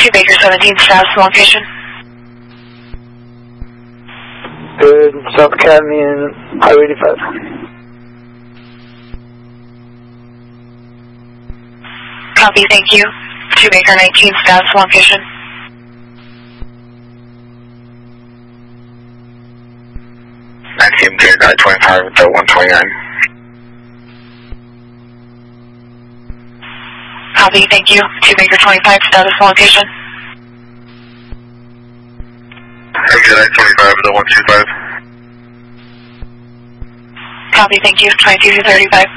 2 Baker 17, status and location. Good, South Academy and Highway 85. Copy, thank you. 2 Baker 19, status and location. ICMJ 925 to 129. Copy, thank you. 2 Baker 25, status and location. ICMJ 925 to 125. Copy, thank you. 22 to 35.